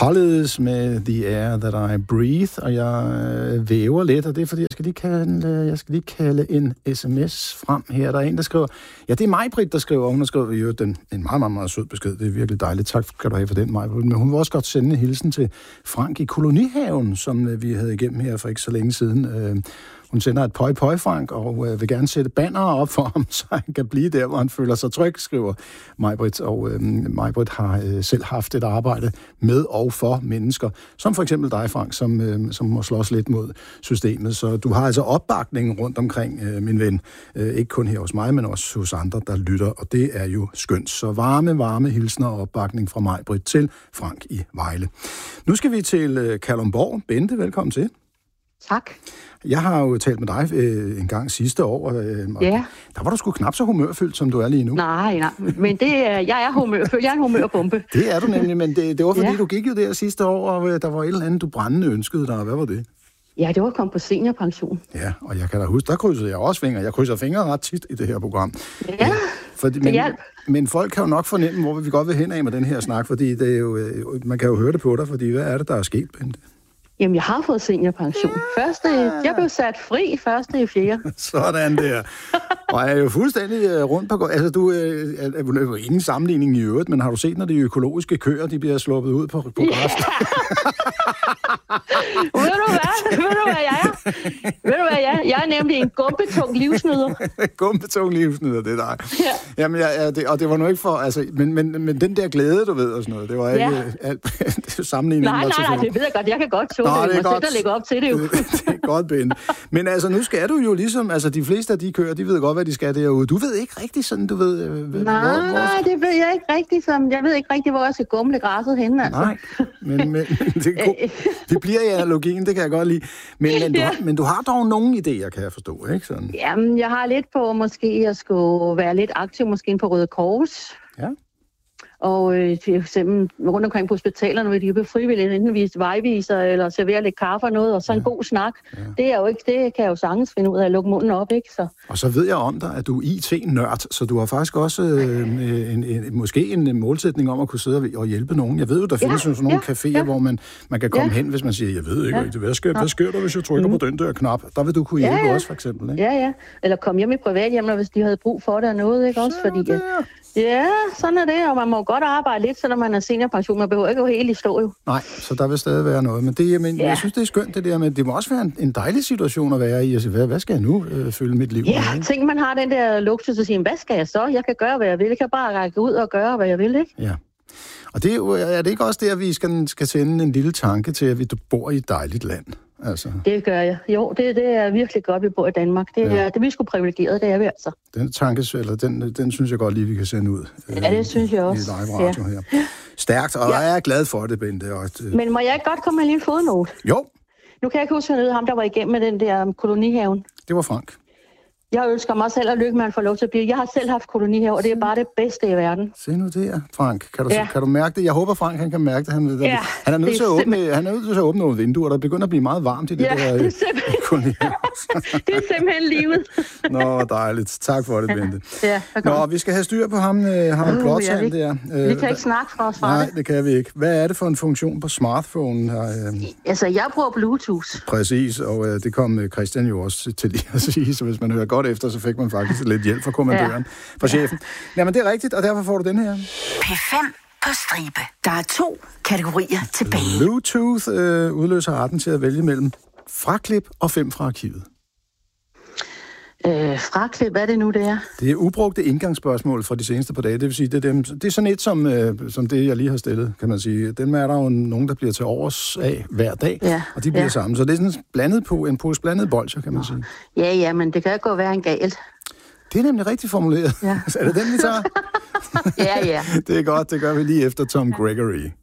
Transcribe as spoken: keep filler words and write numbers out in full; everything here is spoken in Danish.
Hollies med The Air That I Breathe, og jeg øh, væver lidt, og det er fordi, jeg skal lige kalde, jeg skal lige kalde en sms frem her. Der er en, der skriver, ja, det er Maj-Britt, der skriver, hun har skrevet jo den, en meget, meget, meget sød besked, det er virkelig dejligt, tak skal du have for den, Maj-Britt, men hun vil også godt sende en hilsen til Frank i Kolonihaven, som øh, vi havde igennem her for ikke så længe siden. Øh, Hun sender et pøj pøj Frank, og øh, vil gerne sætte bannere op for ham, så han kan blive der, hvor han føler sig tryg, skriver Maj-Britt. Og øh, Maj-Britt har øh, selv haft et arbejde med og for mennesker, som for eksempel dig, Frank, som, øh, som må slås lidt mod systemet. Så du har altså opbakning rundt omkring, øh, min ven. Øh, ikke kun her hos mig, men også hos andre, der lytter, og det er jo skønt. Så varme, varme hilsner og opbakning fra Maj-Britt til Frank i Vejle. Nu skal vi til øh, Kalundborg. Bente, velkommen til. Tak. Jeg har jo talt med dig øh, en gang sidste år, øh, og ja. Der var du sgu knap så humørfyldt, som du er lige nu. Nej, nej, men det er, jeg er humørfyldt. Jeg er en humørbombe. Det er du nemlig, men det, det var fordi, ja. du gik jo der sidste år, og øh, der var et eller andet, du brændende ønskede dig. Hvad var det? Ja, det var at komme på seniorpension. Ja, og jeg kan da huske, der krydsede jeg også fingre. Jeg krydser fingre ret tit i det her program. Ja, ja fordi, det men, hjælp. Men folk kan jo nok fornemme, hvor vi godt vil hen af med den her snak, fordi det er jo, øh, man kan jo høre det på dig, fordi hvad er det, der er sket, Bente? Jamen, jeg har fået seniorpension. Første, jeg blev sat fri første i fjerde. Sådan der. Og jeg er jo fuldstændig rundt på... Altså, du øh, er jo ingen sammenligning i øvrigt, men har du set, når de økologiske køer, de bliver sluppet ud på, på græs? Yeah. Ved du hvad? Ved du, hvad jeg er? Ved du, hvad jeg er? Jeg er nemlig en gumpetung livsnyder. Gumpetung livsnyder, det er dig. Ja. Jamen, jeg, ja, det, og det var nu ikke for... Altså, men, men, men den der glæde, du ved, og sådan noget, det var ikke ja. alt sammenligning. Nej, nej, nej, det ved jeg godt. Jeg kan godt tåle det. Jeg må sætte og lægge op til det jo. Det, det er godt, Ben. Men altså, nu skal du jo ligesom... Altså, de fleste af de køer, de ved godt, hvad de skal derude. Du ved ikke rigtig sådan, du ved... Øh, nej, hvor, hvor... nej, det ved jeg ikke rigtig. Som, jeg ved ikke rigtig, hvor jeg skal gumle græsset henne, altså. Nej, men, men, men det, det bliver i analogien, det kan jeg godt lide. Men, men, du, ja. har, men du har dog nogle idéer, kan jeg forstå, ikke sådan? Jamen, jeg har lidt på, måske jeg skulle være lidt aktiv, måske på Røde Kors. Ja. Og øh, for eksempel rundt omkring på hospitalerne, hvor de kan blive frivillige, enten vise vejviser eller servere lidt kaffe og noget, og så en ja. god snak. Ja. Det er jo ikke, det kan jeg jo sagtens finde ud af at lukke munden op, ikke? Så. Og så ved jeg om dig, at du er I T-nørd, så du har faktisk også øh, en, en, måske en målsætning om at kunne sidde og hjælpe nogen. Jeg ved jo, der ja. findes jo sådan nogle ja. caféer, ja. hvor man, man kan komme ja. hen, hvis man siger, jeg ved ikke ja. rigtig, hvad sker, hvad sker der, hvis jeg trykker mm. på den der knap? Der vil du kunne hjælpe ja, ja. også, for eksempel, ikke? Ja, ja. Eller komme hjem i privathjemmet, hvis de havde brug for det og noget, ikke? Også fordi... Det Ja, sådan er det, og man må godt arbejde lidt, selvom man er seniorpension. Man behøver ikke jo helt i stå, jo. Nej, så der vil stadig være noget. Men, det, men ja. jeg synes, det er skønt, det der med, det må også være en, en dejlig situation at være i. Altså, hvad, hvad skal jeg nu øh, følge mit liv ja, med? tænk, man har den der luksus at sige, hvad skal jeg så? Jeg kan gøre, hvad jeg vil. Jeg kan bare række ud og gøre, hvad jeg vil, ikke? Ja. Og det er, jo, er det ikke også der, vi skal, skal sende en lille tanke til, at vi bor i et dejligt land? Altså. Det gør jeg. Jo, det, det er virkelig godt, vi bor i Danmark. Det er, ja. det er vi sgu privilegeret, det er vi altså. Den tanke, eller den, den synes jeg godt lige, vi kan sende ud. Ja, det synes jeg også. I live radio ja. her. Stærkt, og ja. jeg er glad for det, Bente. Og, uh... Men må jeg ikke godt komme med en lille fodnote? Jo. Nu kan jeg ikke huske noget ham, der var igennem med den der kolonihaven. Det var Frank. Jeg ønsker mig selv at lykke med, at få lov til at blive. Jeg har selv haft kolonihave, og det er bare det bedste i verden. Se nu det, Frank. Kan du, ja. kan du mærke det? Jeg håber, Frank han kan mærke det. Han, ja, han er nødt til at åbne, han er nødt til at åbne nogle vinduer, der begynder at blive meget varmt i det ja, der det er simpelthen, det er simpelthen livet. Nå, dejligt. Tak for det, Bente. Ja, Nå, vi skal have styr på ham, ham uh, Plotsand ja, der. Vi kan ikke snakke fra os fra Nej, det. det kan vi ikke. Hvad er det for en funktion på smartphone her? Altså, jeg bruger Bluetooth. Præcis, og uh, det kom Christian jo også til lige at sige, så hvis man hører godt efter, så fik man faktisk lidt hjælp fra kommandøren, ja. fra chefen. Jamen, det er rigtigt, og derfor får du den her. P fem på stribe. Der er to kategorier tilbage. Bluetooth øh, udløser retten til at vælge mellem fraklip og fem fra arkivet. Øh, fraklip, hvad er det nu, det er? Det er ubrugte indgangsspørgsmål fra de seneste par dage. Det vil sige, det er, dem, det er sådan et som, øh, som det, jeg lige har stillet, kan man sige. Dem er der jo nogen, der bliver til overs af hver dag, ja. og de bliver ja. sammen. Så det er sådan blandet på, en pose blandet bolcher, kan man sige. Ja, ja, men det kan gå være en galt. Det er nemlig rigtig formuleret. Ja. Er det den, vi tager? ja, ja. Det er godt, det gør vi lige efter Tom Gregory.